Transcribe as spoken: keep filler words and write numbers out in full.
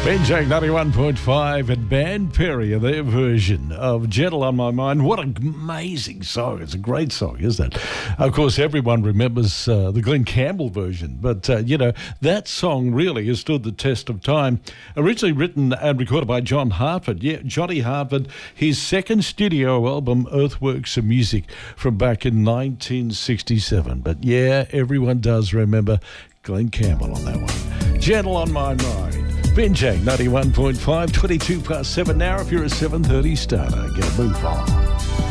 Benjang ninety-one point five and Band Perry are their version of Gentle on My Mind. What an amazing song. It's a great song, isn't it? Of course, everyone remembers uh, the Glenn Campbell version, but, uh, you know, that song really has stood the test of time. Originally written and recorded by John Hartford. Yeah, Johnny Hartford, his second studio album, Earthworks of Music, from back in nineteen sixty-seven. But, yeah, everyone does remember Glenn Campbell on that one. Gentle on My Mind. Benjang ninety-one point five, twenty-two past seven now. If you're a seven thirty starter, get a move on.